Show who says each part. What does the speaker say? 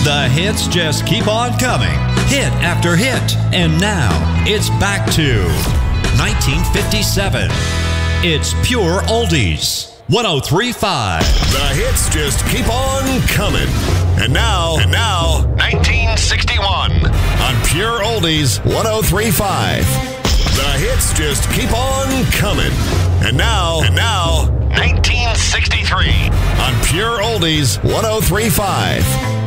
Speaker 1: The hits just keep on coming, hit after hit. And now, it's back to 1957. It's Pure Oldies. 103.5.
Speaker 2: The hits just keep on coming. And now, 1961 on Pure Oldies 103.5. The hits just keep on coming. And now 1963 on Pure Oldies 103.5.